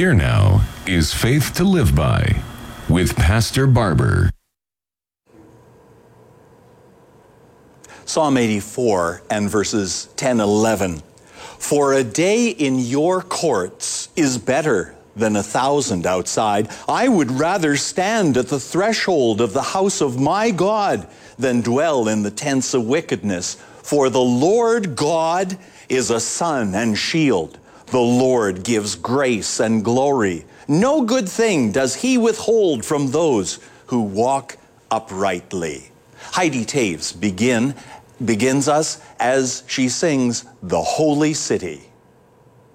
Here now is Faith to Live By with Pastor Barber. Psalm 84 and verses 10-11. For a day in your courts is better than 1,000 outside. I would rather stand at the threshold of the house of my God than dwell in the tents of wickedness. For the Lord God is a sun and shield. The Lord gives grace and glory. No good thing does he withhold from those who walk uprightly. Heidi Taves begins us as she sings The Holy City.